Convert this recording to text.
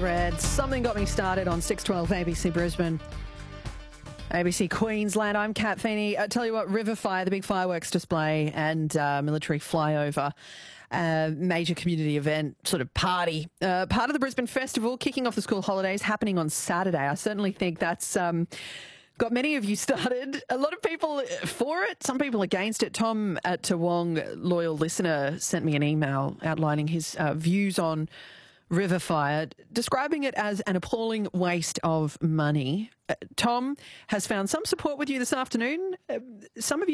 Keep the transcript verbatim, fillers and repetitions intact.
Red. Something got me started on six twelve A B C Brisbane. A B C Queensland, I'm Kat Feeney. I tell you what, River Fire, the big fireworks display and uh, military flyover, uh, major community event, sort of party, uh, part of the Brisbane Festival, kicking off the school holidays, happening on Saturday. I certainly think that's um, got many of you started. A lot of people for it, some people against it. Tom at Toowong, loyal listener, sent me an email outlining his uh, views on River Fire, describing it as an appalling waste of money. Uh, Tom has found some support with you this afternoon. Uh, some of you